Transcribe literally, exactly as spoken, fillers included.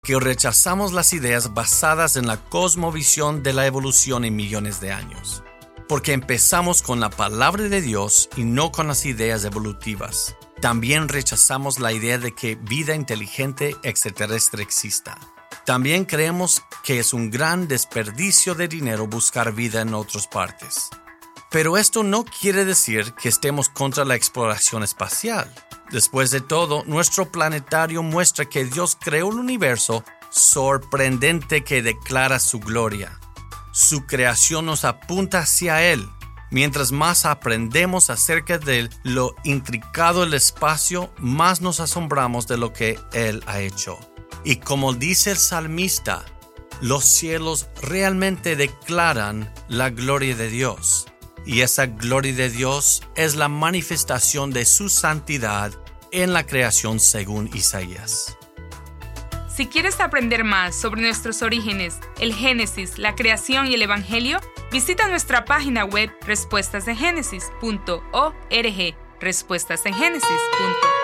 que rechazamos las ideas basadas en la cosmovisión de la evolución en millones de años, porque empezamos con la palabra de Dios y no con las ideas evolutivas. También rechazamos la idea de que vida inteligente extraterrestre exista. También creemos que es un gran desperdicio de dinero buscar vida en otras partes. Pero esto no quiere decir que estemos contra la exploración espacial. Después de todo, nuestro planetario muestra que Dios creó el universo sorprendente que declara su gloria. Su creación nos apunta hacia Él. Mientras más aprendemos acerca de lo intricado del espacio, más nos asombramos de lo que Él ha hecho. Y como dice el salmista, los cielos realmente declaran la gloria de Dios. Y esa gloria de Dios es la manifestación de su santidad en la creación según Isaías. Si quieres aprender más sobre nuestros orígenes, el Génesis, la creación y el Evangelio, visita nuestra página web respuestas en génesis punto org, respuestas en génesis punto org.